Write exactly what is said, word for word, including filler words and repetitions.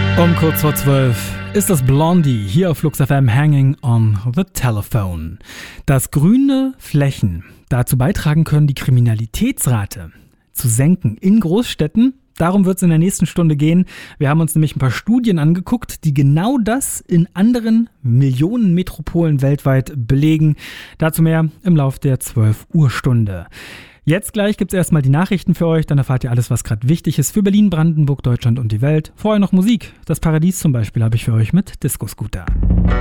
Um kurz vor zwölf ist das Blondie hier auf Flux F M Hanging on the Telephone. Dass grüne Flächen dazu beitragen können, die Kriminalitätsrate zu senken in Großstädten, darum wird es in der nächsten Stunde gehen. Wir haben uns nämlich ein paar Studien angeguckt, die genau das in anderen Millionen Metropolen weltweit belegen. Dazu mehr im Lauf der zwölf Uhr Stunde. Jetzt gleich gibt es erstmal die Nachrichten für euch, dann erfahrt ihr alles, was gerade wichtig ist für Berlin, Brandenburg, Deutschland und die Welt. Vorher noch Musik. Das Paradies zum Beispiel habe ich für euch mit Disco Scooter.